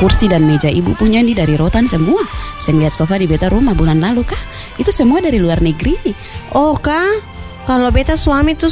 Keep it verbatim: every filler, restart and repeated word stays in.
kursi dan meja ibu punya ini dari rotan semua. Saya lihat sofa di beta rumah bulan lalu kah, itu semua dari luar negeri. Oh kak, kalau beta suami tuh